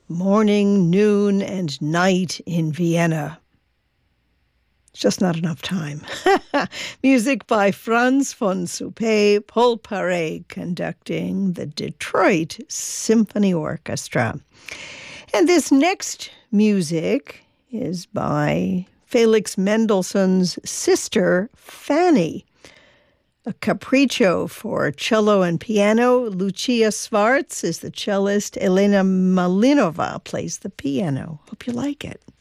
morning, noon, and night in Vienna. It's just not enough time. Music by Franz von Suppé, Paul Paré conducting the Detroit Symphony Orchestra. And this next music is by Felix Mendelssohn's sister, Fanny. A capriccio for cello and piano. Lucia Schwartz is the cellist. Elena Malinova plays the piano. Hope you like it.